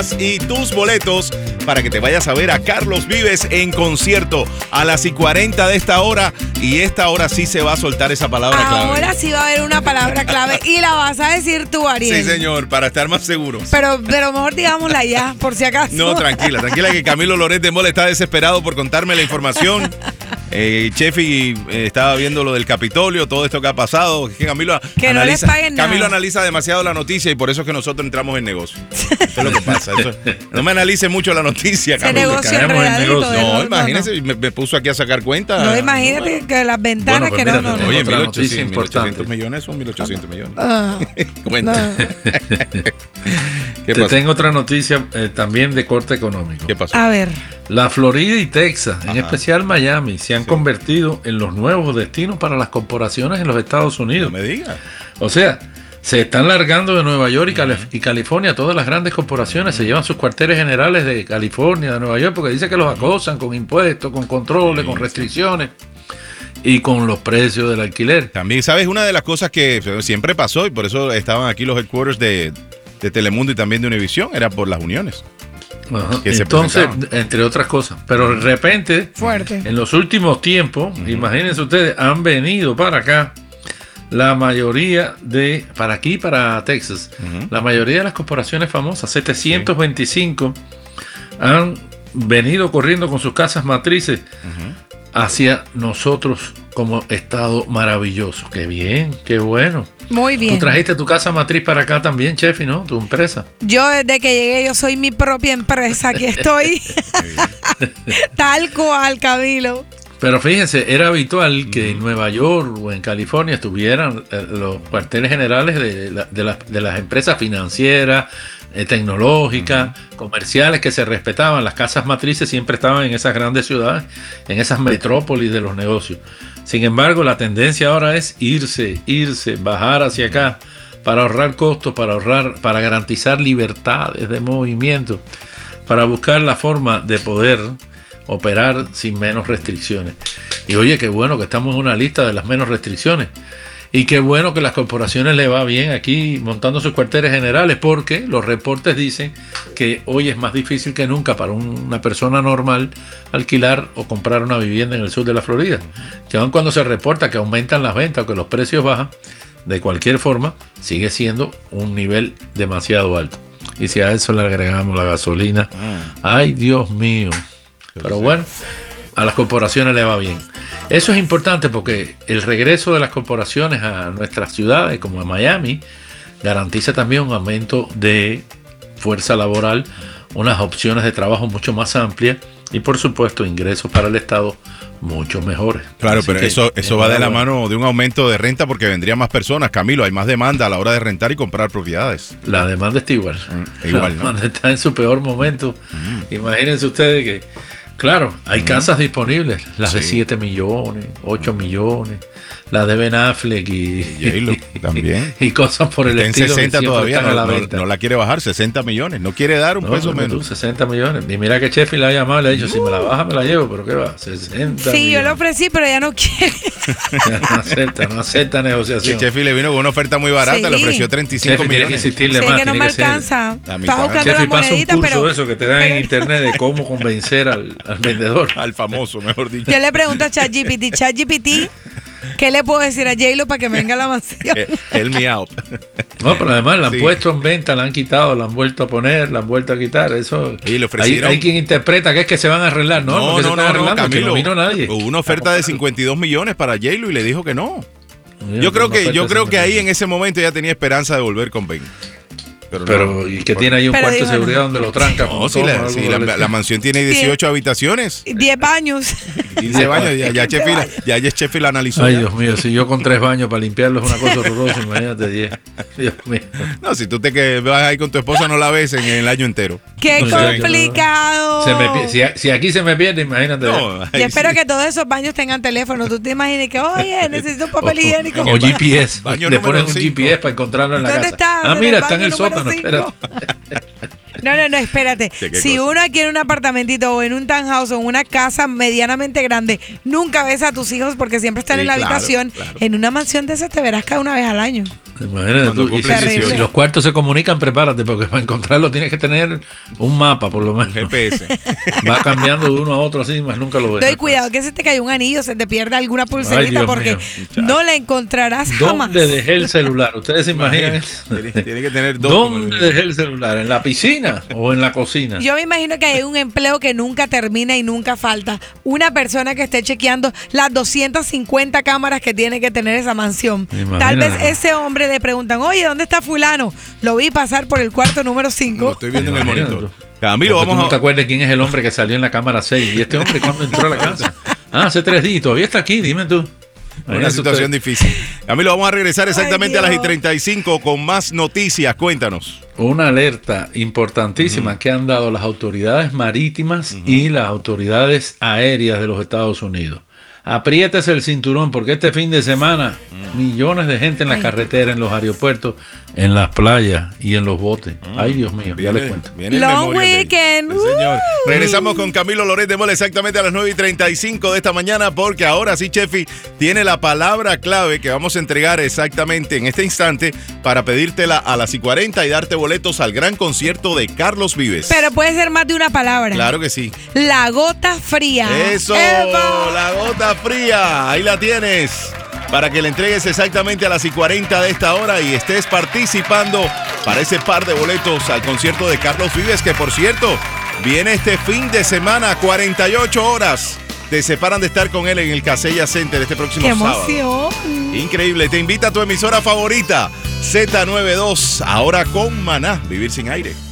y tus boletos para que te vayas a ver a Carlos Vives en concierto a las 40 de esta hora. Y esta hora sí se va a soltar esa palabra clave. Ahora sí va a haber una palabra clave y la vas a decir tú, Ariel. Sí, señor, para estar más seguros. Pero mejor digámosla ya, por si acaso. No, tranquila, que Camilo Loret de Mola está desesperado por contarme la información. Chefi estaba viendo lo del Capitolio, todo esto que ha pasado. Es que Camilo no les paguen nada. Camilo analiza demasiado la noticia y por eso es que nosotros entramos en negocio. Eso es lo que pasa. No me analice mucho la noticia, Camilo. No, imagínese, me puso aquí a sacar cuentas. No, imagínate que las ventanas pues mira, no. Oye, otra noticia importante. 1.800 millones son 1.800 millones. Cuenta. ¿Qué pasa? Tengo otra noticia también de corte económico. ¿Qué pasó? A ver. La Florida y Texas, en especial Miami, se han convertido en los nuevos destinos para las corporaciones en los Estados Unidos. No me digas. O sea, se están largando de Nueva York y California. Todas las grandes corporaciones se llevan sus cuarteles generales de California, de Nueva York, porque dice que los acosan con impuestos, con controles, con restricciones y con los precios del alquiler. También, ¿sabes? Una de las cosas que siempre pasó, y por eso estaban aquí los headquarters de Telemundo y también de Univision, era por las uniones. Ajá. Entonces, entre otras cosas, pero de repente, fuerte, en los últimos tiempos, imagínense ustedes, han venido para acá la mayoría para Texas, la mayoría de las corporaciones famosas, 725, han venido corriendo con sus casas matrices hacia nosotros como estado maravilloso. Qué bien, qué bueno. Muy bien. Tú trajiste tu casa matriz para acá también, Chefi, ¿no? Tu empresa. Yo desde que llegué, yo soy mi propia empresa. Aquí estoy. Tal cual, Camilo. Pero fíjense, era habitual que en Nueva York o en California estuvieran los cuarteles generales de las empresas financieras, tecnológicas, comerciales que se respetaban. Las casas matrices siempre estaban en esas grandes ciudades, en esas metrópolis de los negocios. Sin embargo, la tendencia ahora es irse, bajar hacia acá para ahorrar costos, para garantizar libertades de movimiento, para buscar la forma de poder operar sin menos restricciones. Y oye, qué bueno que estamos en una lista de las menos restricciones. Y qué bueno que las corporaciones le va bien aquí montando sus cuarteles generales, porque los reportes dicen que hoy es más difícil que nunca para una persona normal alquilar o comprar una vivienda en el sur de la Florida. Que aun cuando se reporta que aumentan las ventas o que los precios bajan, de cualquier forma sigue siendo un nivel demasiado alto. Y si a eso le agregamos la gasolina, ¡ay, Dios mío! Pero bueno, a las corporaciones le va bien. Eso es importante porque el regreso de las corporaciones a nuestras ciudades, como a Miami, garantiza también un aumento de fuerza laboral, unas opciones de trabajo mucho más amplias y, por supuesto, ingresos para el Estado mucho mejores. Claro, así pero eso va de la mano de un aumento de renta porque vendrían más personas. Camilo, hay más demanda a la hora de rentar y comprar propiedades. La demanda está igual. La demanda está en su peor momento. Imagínense ustedes que, claro, hay casas disponibles, las de 7 millones, 8 millones, las de Ben Affleck y también. Y cosas por el estilo. En 60 todavía no la quiere bajar, 60 millones, no quiere dar un peso menos. 60 millones. Y mira que Chefi la ha llamado, le ha dicho, si me la baja me la llevo, pero ¿qué va? 60 millones. Yo lo ofrecí, pero ella no quiere. no acepta negociación. Chefi le vino con una oferta muy barata, le ofreció 35 millones. Tiene que insistirle más. Que no me alcanza. Está buscando Chefi, pasa un curso de eso que te dan en internet de cómo convencer al vendedor. Al famoso, mejor dicho. Yo le pregunto a ChatGPT, ¿qué le puedo decir a J-Lo para que venga a la mansión? El miau. No, pero además la han puesto en venta, la han quitado, la han vuelto a poner, la han vuelto a quitar. Eso. Y le ofrecieron... hay quien interpreta que es que se van a arreglar. No, Camilo, no vino nadie. Hubo una oferta de 52 millones para J-Lo y le dijo que no. Yo creo que ahí en ese momento ya tenía esperanza de volver con Ben. Pero ¿y que tiene ahí un cuarto de seguridad donde lo tranca? No, la mansión tiene 18 habitaciones. 10 baños. 15 baños, ya Chefi la analizó. Ay, Dios mío, si yo con 3 baños para limpiarlo es una cosa horrorosa, imagínate 10. Dios mío. No, si tú te vas ahí con tu esposa no la ves en el año entero. ¡Qué complicado! Si aquí se me pierde, imagínate. Yo espero que todos esos baños tengan teléfono. Tú te imaginas que, oye, necesito un papel higiénico. O GPS. Le pones un GPS para encontrarlo en la casa. Está? Mira, está en el sótano. No, espérate. Si uno quiere un apartamentito o en un townhouse o en una casa medianamente grande, nunca ves a tus hijos porque siempre están en la habitación. En una mansión de esas te verás cada una vez al año. Imagínate tú. Si los cuartos se comunican, prepárate, porque para encontrarlo tienes que tener un mapa, por lo menos. GPS. Va cambiando de uno a otro así, más nunca lo ves. Doy cuidado que se te cae un anillo, se te pierde alguna pulserita, porque no la encontrarás jamás. ¿Dónde dejé el celular? ¿Ustedes se imaginan eso? Tiene que tener dos. ¿Dónde dejé el celular? ¿En la piscina o en la cocina? Yo me imagino que hay un empleo que nunca termina y nunca falta. Una persona que esté chequeando las 250 cámaras que tiene que tener esa mansión. Imagínate. Tal vez ese hombre le preguntan, oye, ¿dónde está fulano? Lo vi pasar por el cuarto número 5. Lo estoy viendo en el monitor. Camilo, vamos a... ¿No te acuerdas quién es el hombre que salió en la cámara 6? ¿Y este hombre cuándo entró a la casa? Hace 3 días, todavía está aquí, dime tú. Una situación difícil. Camilo, vamos a regresar exactamente a las 35 con más noticias. Cuéntanos. Una alerta importantísima que han dado las autoridades marítimas y las autoridades aéreas de los Estados Unidos. Apriétese el cinturón porque este fin de semana millones de gente en la carretera, en los aeropuertos, en las playas y en los botes. Ay, Dios mío, ya les cuento. Long weekend. Sí, señor. Regresamos con Camilo Loret de Mola exactamente a las 9:35 de esta mañana, porque ahora sí, Chefi tiene la palabra clave que vamos a entregar exactamente en este instante para pedírtela a las 40 y darte boletos al gran concierto de Carlos Vives. Pero puede ser más de una palabra. Claro que sí. La gota fría. Eso, ¡Eva! La gota fría. Ahí la tienes. Para que le entregues exactamente a las 40 de esta hora y estés participando para ese par de boletos al concierto de Carlos Vives, que por cierto, viene este fin de semana, 48 horas. Te separan de estar con él en el Casella Center este próximo sábado. ¡Qué emoción! Increíble. Te invita a tu emisora favorita, Z92, ahora con Maná, Vivir Sin Aire.